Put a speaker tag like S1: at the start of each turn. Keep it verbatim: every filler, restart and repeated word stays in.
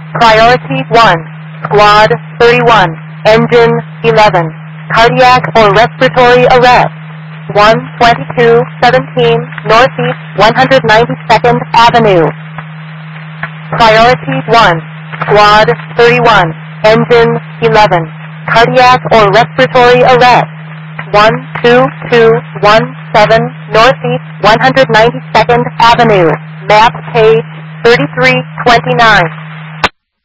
S1: Priority one, Squad thirty-one, Engine eleven, cardiac or respiratory arrest. one twenty-two seventeen Northeast one hundred ninety-second Avenue. Priority one, Squad thirty-one, Engine eleven, cardiac or respiratory arrest. one two two one seven Northeast one hundred ninety-second Avenue. Map page thirty-three twenty-nine.